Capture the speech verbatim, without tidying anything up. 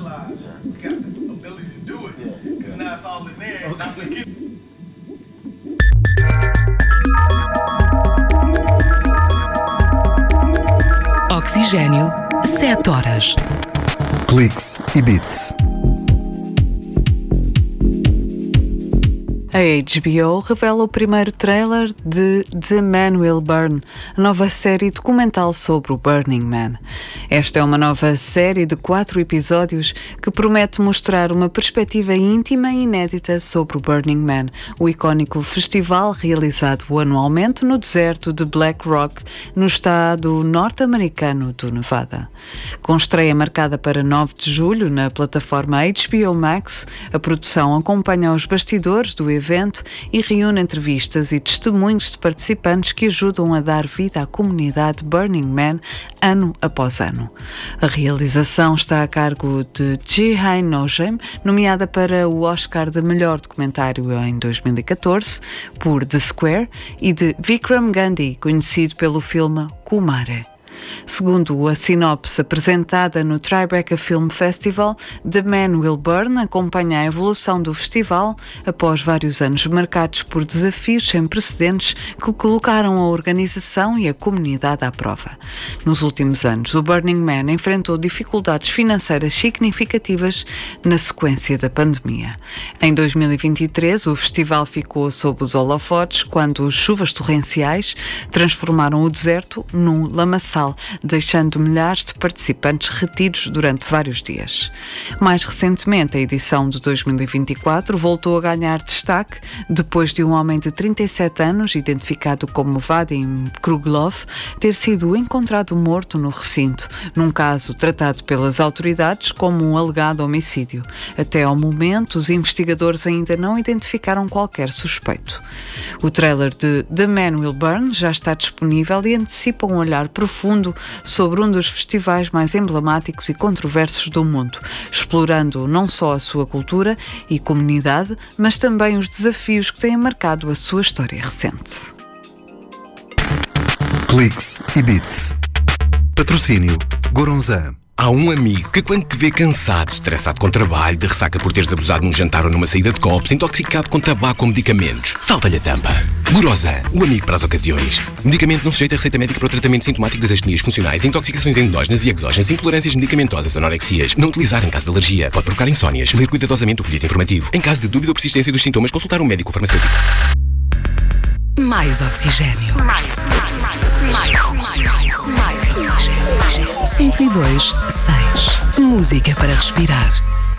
realize we got the ability to do it. Because now it's all in there. And I'm gonna get Oxigênio, sete horas. Cliques e Beats. A H B O revela o primeiro trailer de The Man Will Burn, a nova série documental sobre o Burning Man. Esta é uma nova série de quatro episódios que promete mostrar uma perspectiva íntima e inédita sobre o Burning Man, o icónico festival realizado anualmente no deserto de Black Rock, no estado norte-americano do Nevada. Com estreia marcada para nove de julho na plataforma H B O Max, a produção acompanha os bastidores do evento evento e reúne entrevistas e testemunhos de participantes que ajudam a dar vida à comunidade Burning Man ano após ano. A realização está a cargo de Ji-Hae Nojem, nomeada para o Oscar de Melhor Documentário em dois mil e catorze por The Square, e de Vikram Gandhi, conhecido pelo filme Kumare. Segundo a sinopse apresentada no Tribeca Film Festival, The Man Will Burn acompanha a evolução do festival após vários anos marcados por desafios sem precedentes que colocaram a organização e a comunidade à prova. Nos últimos anos, o Burning Man enfrentou dificuldades financeiras significativas na sequência da pandemia. Em dois mil e vinte e três, o festival ficou sob os holofotes quando chuvas torrenciais transformaram o deserto num lamaçal, deixando milhares de participantes retidos durante vários dias. Mais recentemente, a edição de dois mil e vinte e quatro voltou a ganhar destaque depois de um homem de trinta e sete anos, identificado como Vadim Kruglov, ter sido encontrado morto no recinto, num caso tratado pelas autoridades como um alegado homicídio. Até ao momento, os investigadores ainda não identificaram qualquer suspeito. O trailer de The Man Will Burn já está disponível e antecipa um olhar profundo sobre um dos festivais mais emblemáticos e controversos do mundo, explorando não só a sua cultura e comunidade, mas também os desafios que têm marcado a sua história recente. Cliques e Beats. Patrocínio Goronzan. Há um amigo que, quando te vê cansado, estressado com trabalho, de ressaca por teres abusado num jantar ou numa saída de copos, intoxicado com tabaco ou medicamentos, salta-lhe a tampa. Goronzan, o amigo para as ocasiões. Medicamento não sujeito a receita médica para o tratamento sintomático das astenias funcionais, intoxicações endógenas e exógenas, intolerâncias medicamentosas, anorexias. Não utilizar em caso de alergia. Pode provocar insónias. Ler cuidadosamente o folheto informativo. Em caso de dúvida ou persistência dos sintomas, consultar um médico ou farmacêutico. Mais oxigênio. Mais, mais, mais, mais, mais, mais oxigênio. cento e dois, seis. Música para respirar.